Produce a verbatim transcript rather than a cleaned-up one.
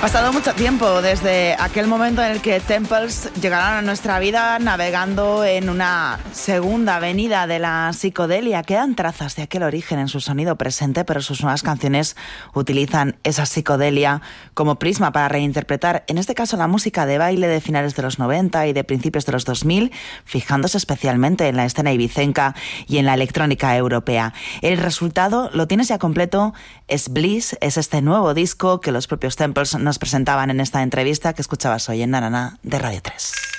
pasado mucho tiempo desde aquel momento en el que Temples llegaron a nuestra vida navegando en una segunda avenida de la psicodelia. Quedan trazas de aquel origen en su sonido presente, pero sus nuevas canciones utilizan esa psicodelia como prisma para reinterpretar, en este caso, la música de baile de finales de los noventa y de principios de los dos mil, fijándose especialmente en la escena ibicenca y en la electrónica europea. El resultado, lo tienes ya completo, es Bliss, es este nuevo disco que los propios Temples nos presentaban en esta entrevista que escuchabas hoy en Na Na Na de Radio tres.